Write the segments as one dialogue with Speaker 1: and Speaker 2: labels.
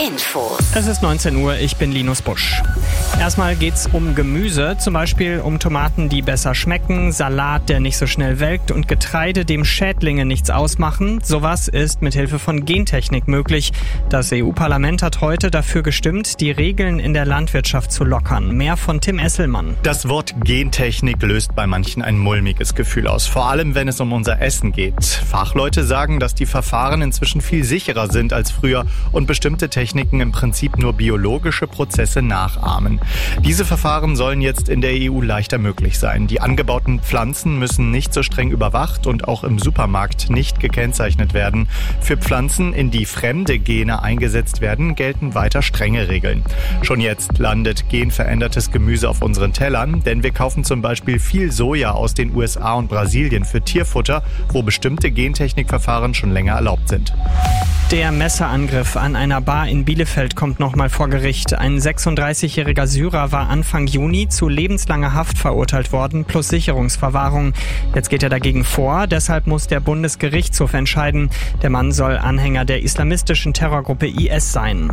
Speaker 1: Infos.
Speaker 2: Es ist 19 Uhr, ich bin Linus Busch. Erstmal geht's um Gemüse, zum Beispiel um Tomaten, die besser schmecken, Salat, der nicht so schnell welkt und Getreide, dem Schädlinge nichts ausmachen. Sowas ist mit Hilfe von Gentechnik möglich. Das EU-Parlament hat heute dafür gestimmt, die Regeln in der Landwirtschaft zu lockern. Mehr von Tim Esselmann.
Speaker 3: Das Wort Gentechnik löst bei manchen ein mulmiges Gefühl aus, vor allem wenn es um unser Essen geht. Fachleute sagen, dass die Verfahren inzwischen viel sicherer sind als früher und bestimmte Techniken im Prinzip nur biologische Prozesse nachahmen. Diese Verfahren sollen jetzt in der EU leichter möglich sein. Die angebauten Pflanzen müssen nicht so streng überwacht und auch im Supermarkt nicht gekennzeichnet werden. Für Pflanzen, in die fremde Gene eingesetzt werden, gelten weiter strenge Regeln. Schon jetzt landet genverändertes Gemüse auf unseren Tellern, denn wir kaufen zum Beispiel viel Soja aus den USA und Brasilien für Tierfutter, wo bestimmte Gentechnikverfahren schon länger erlaubt sind.
Speaker 2: Der Messerangriff an einer Bar in Bielefeld kommt nochmal vor Gericht. Ein 36-jähriger Syrer war Anfang Juni zu lebenslanger Haft verurteilt worden, plus Sicherungsverwahrung. Jetzt geht er dagegen vor, deshalb muss der Bundesgerichtshof entscheiden. Der Mann soll Anhänger der islamistischen Terrorgruppe IS sein.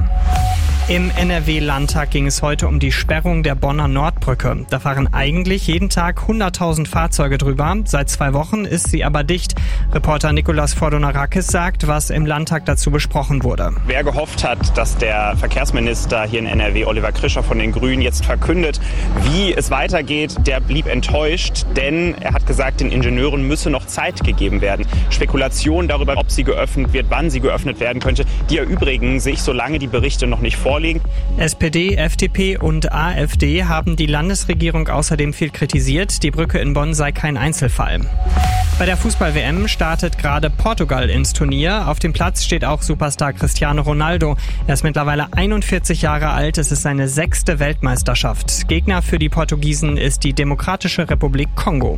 Speaker 2: Im NRW-Landtag ging es heute um die Sperrung der Bonner Nordbrücke. Da fahren eigentlich jeden Tag 100.000 Fahrzeuge drüber. Seit 2 Wochen ist sie aber dicht. Reporter Nikolas Fordonarakis sagt, was im Landtag dazu besprochen wurde.
Speaker 4: Wer gehofft hat, dass der Verkehrsminister hier in NRW, Oliver Krischer von den Grünen, jetzt verkündet, wie es weitergeht, der blieb enttäuscht, denn er hat gesagt, den Ingenieuren müsse noch Zeit gegeben werden. Spekulationen darüber, ob sie geöffnet wird, wann sie geöffnet werden könnte, die erübrigen sich, solange die Berichte noch nicht vorliegen.
Speaker 2: SPD, FDP und AfD haben die Landesregierung außerdem viel kritisiert. Die Brücke in Bonn sei kein Einzelfall. Bei der Fußball-WM startet gerade Portugal ins Turnier. Auf dem Platz steht auch Superstar Cristiano Ronaldo. Er ist mittlerweile 41 Jahre alt. Es ist seine 6. Weltmeisterschaft. Gegner für die Portugiesen ist die Demokratische Republik Kongo.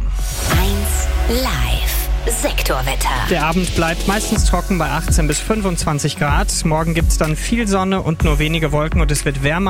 Speaker 1: 1 Live. Sektorwetter.
Speaker 2: Der Abend bleibt meistens trocken bei 18 bis 25 Grad. Morgen gibt's dann viel Sonne und nur wenige Wolken und es wird wärmer.